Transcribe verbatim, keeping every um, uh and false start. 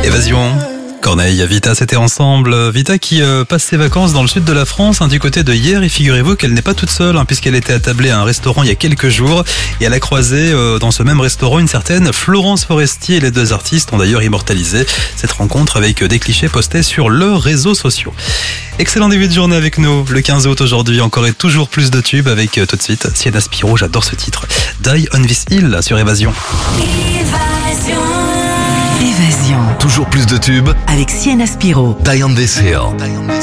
Évasion. Corneille, Vita, c'était ensemble. Vita qui euh, passe ses vacances dans le sud de la France, hein, du côté de Hyères. Et figurez-vous qu'elle n'est pas toute seule, hein, puisqu'elle était attablée à un restaurant il y a quelques jours. Et elle a croisé euh, dans ce même restaurant une certaine Florence Foresti. Et les deux artistes ont d'ailleurs immortalisé cette rencontre avec euh, des clichés postés sur leurs réseaux sociaux. Excellent début de journée avec nous. Le quinze août aujourd'hui, encore et toujours plus de tubes avec euh, tout de suite Sienna Spiro. J'adore ce titre. Die on this hill sur Évasion. Évasion. Évasion. Toujours plus de tubes Avec Sienna Spiro. Die on this hill.